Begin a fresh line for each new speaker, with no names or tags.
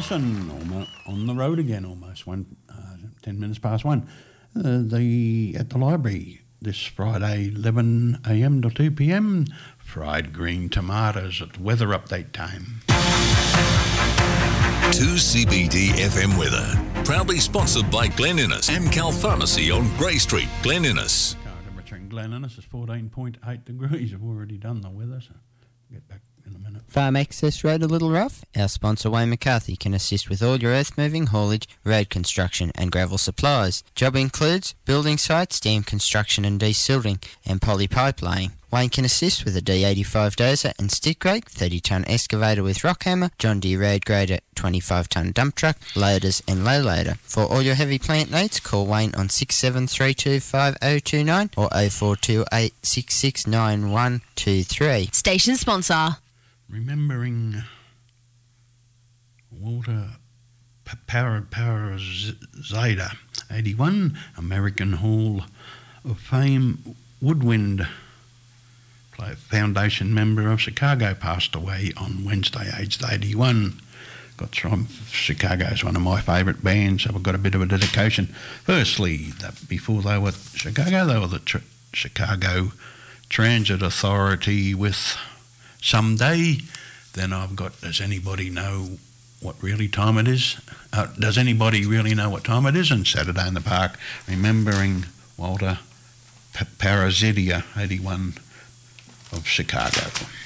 Alison on the road again, almost 10 minutes past 1. At the library this Friday, 11 a.m. to 2 p.m. Fried green tomatoes at weather update time.
2CBD FM weather. Proudly sponsored by Glen Innes, Amcal Pharmacy on Grey Street, Glen Innes.
Current temperature in Glen Innes is 14.8 degrees. I've already done the weather, so I'll get back in a minute.
Farm Access Road a little rough? Our sponsor Wayne McCarthy can assist with all your earth moving, haulage, road construction and gravel supplies. Job includes building sites, dam construction and desilting and poly pipe laying. Wayne can assist with a D85 dozer and stick rake, 30-tonne excavator with rock hammer, John Deere road grader, 25-tonne dump truck, loaders and low loader. For all your heavy plant needs, call Wayne on 67325029 or 0428669123.
Station sponsor.
Remembering Walter Parazada, 81, American Hall of Fame woodwind Foundation member of Chicago, passed away on Wednesday, aged 81. Got from Chicago's one of my favourite bands, so I've got a bit of a dedication. Firstly, before they were Chicago, they were the Chicago Transit Authority with Someday. Then I've got, does anybody know what really time it is? Does anybody really know what time it is? And Saturday in the Park, remembering Walter Parazada, 81, of Chicago.